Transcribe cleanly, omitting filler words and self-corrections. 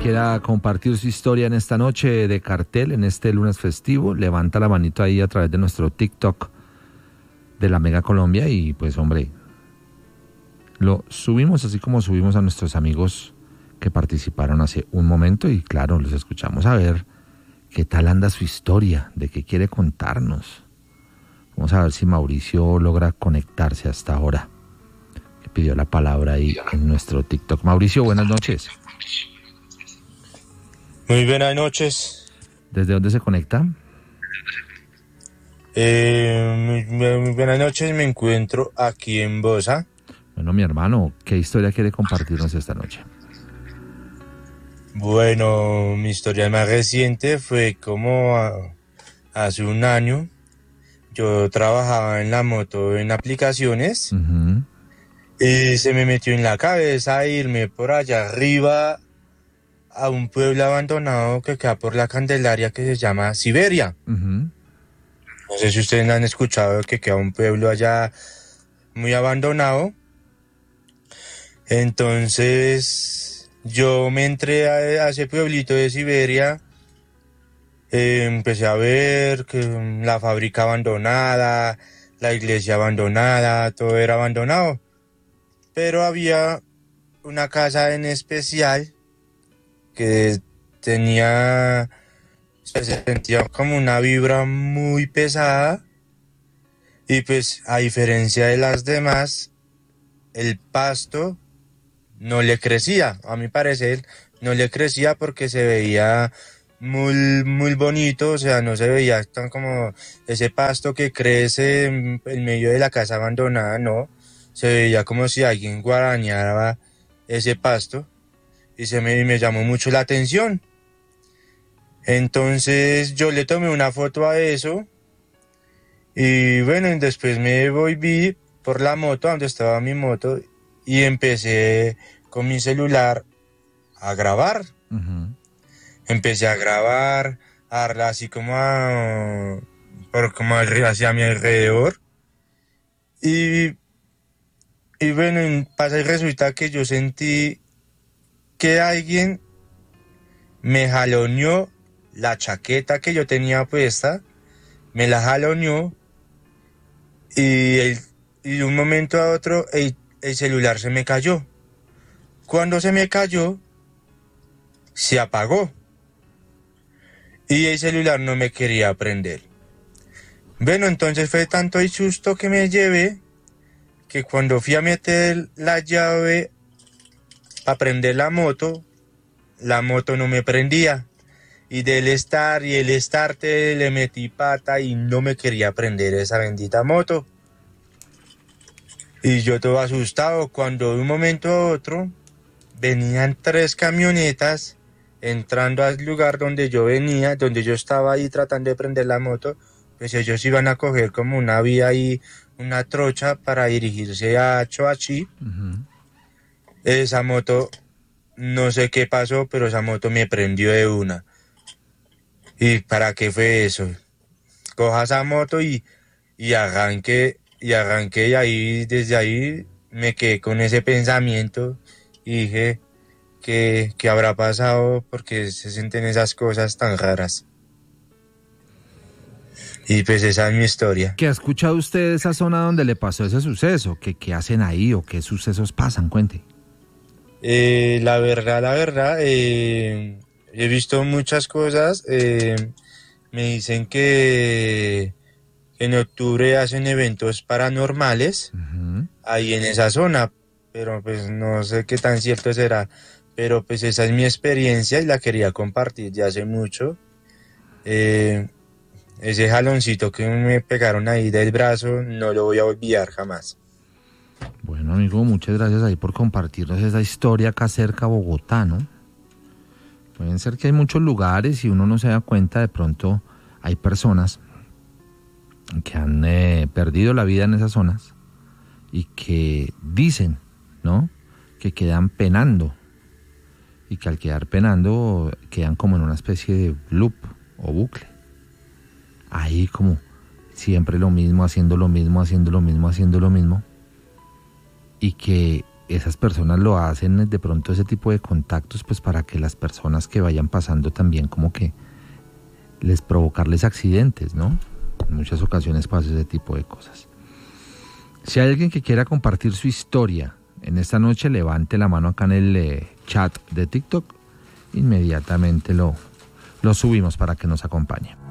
quiera compartir su historia en esta noche de cartel, en este lunes festivo, levanta la manito ahí a través de nuestro TikTok de la Mega Colombia y pues hombre, lo subimos así como subimos a nuestros amigos que participaron hace un momento y claro, los escuchamos a ver qué tal anda su historia, de qué quiere contarnos. Vamos a ver si Mauricio logra conectarse hasta ahora, que pidió la palabra ahí en nuestro TikTok. Mauricio, buenas noches. Muy buenas noches. ¿Desde dónde se conecta? Muy buenas noches, me encuentro aquí en Bosa. Bueno, mi hermano, ¿qué historia quiere compartirnos esta noche? Bueno, mi historia más reciente fue como hace un año. Yo trabajaba en la moto en aplicaciones y se me metió en la cabeza irme por allá arriba a un pueblo abandonado que queda por la Candelaria que se llama Siberia. No sé si ustedes han escuchado que queda un pueblo allá muy abandonado. Entonces yo me entré a ese pueblito de Siberia, empecé a ver que la fábrica abandonada, la iglesia abandonada, todo era abandonado. Pero había una casa en especial que se sentía como una vibra muy pesada y pues a diferencia de las demás, el pasto no le crecía, a mi parecer no le crecía porque se veía muy bonito, o sea, no se veía tan como ese pasto que crece en medio de la casa abandonada, no, se veía como si alguien guarañara ese pasto y me llamó mucho la atención. Entonces yo le tomé una foto a eso y bueno, y después me volví por la moto, donde estaba mi moto, y empecé con mi celular a grabar. Empecé a grabar, así como hacia mi alrededor. Y bueno, pasa y resulta que yo sentí que alguien me jaloneó la chaqueta que yo tenía puesta, me la jaloneó y de un momento a otro el celular se me cayó. Cuando se me cayó, se apagó y el celular no me quería prender. Bueno, entonces fue tanto el susto que me llevé que cuando fui a meter la llave para prender la moto no me prendía. Y del estarte le metí pata y no me quería prender esa bendita moto. Y yo todo asustado cuando de un momento a otro venían 3 camionetas entrando al lugar donde yo venía, donde yo estaba ahí tratando de prender la moto, pues ellos iban a coger como una vía ahí, una trocha para dirigirse a Choachí. Esa moto, no sé qué pasó, pero esa moto me prendió de una. ¿Y para qué fue eso? Coja esa moto y arranque, y ahí, desde ahí me quedé con ese pensamiento y dije, ¿qué habrá pasado? Porque se sienten esas cosas tan raras. Y pues esa es mi historia. ¿Qué ha escuchado usted de esa zona donde le pasó ese suceso? ¿Qué hacen ahí o qué sucesos pasan? Cuente. La verdad, he visto muchas cosas. Me dicen que en octubre hacen eventos paranormales ahí en esa zona, pero pues no sé qué tan cierto será. Pero pues esa es mi experiencia y la quería compartir ya hace mucho. Ese jaloncito que me pegaron ahí del brazo no lo voy a olvidar jamás. Bueno, amigo, muchas gracias ahí por compartirnos esa historia acá cerca a Bogotá, ¿no? Pueden ser que hay muchos lugares y uno no se da cuenta, de pronto hay personas que han perdido la vida en esas zonas y que dicen, ¿no?, que quedan penando y que al quedar penando quedan como en una especie de loop o bucle. Ahí como siempre lo mismo, haciendo lo mismo, haciendo lo mismo, haciendo lo mismo. Y que esas personas lo hacen de pronto ese tipo de contactos pues para que las personas que vayan pasando también como que provocarles accidentes, ¿no? En muchas ocasiones pasa ese tipo de cosas. Si hay alguien que quiera compartir su historia en esta noche, levante la mano acá en el chat de TikTok. Inmediatamente lo subimos para que nos acompañe.